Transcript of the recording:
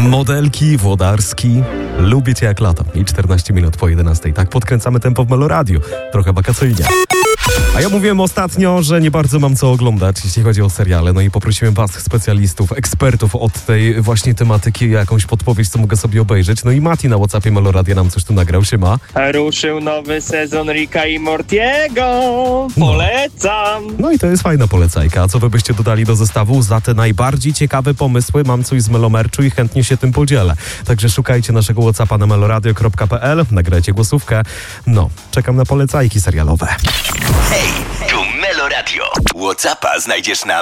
Modelki, Włodarski, lubię cię jak lato. I 14 minut po 11. Tak podkręcamy tempo w Meloradiu. Trochę wakacyjnie. A ja mówiłem ostatnio, że nie bardzo mam co oglądać, jeśli chodzi o seriale. No i poprosiłem was, specjalistów, ekspertów od tej właśnie tematyki, jakąś podpowiedź, co mogę sobie obejrzeć. No i Mati na WhatsAppie Meloradia nam coś tu nagrał, się ma. Ruszył nowy sezon Ricka i Mortiego. Polecam. No i to jest fajna polecajka. A co wy byście dodali do zestawu? Za te najbardziej ciekawe pomysły mam coś z Melomerczu i chętnie się tym podzielę. Także szukajcie naszego WhatsAppa na meloradio.pl, nagrajcie głosówkę. No, czekam na polecajki serialowe. Hej, tu Meloradio. WhatsAppa znajdziesz na